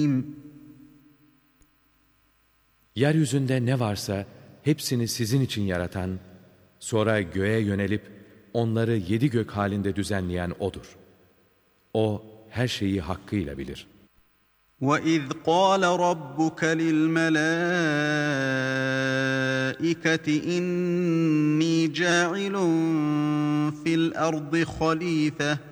Yeryüzünde ne varsa hepsini sizin için yaratan, sonra göğe yönelip onları 7 gök halinde düzenleyen O'dur. O her şeyi hakkıyla bilir. وَإِذْ قَالَ رَبُّكَ لِلْمَلَائِكَةِ إِنِّي جَاعِلٌ فِي الْأَرْضِ خَلِيفَةً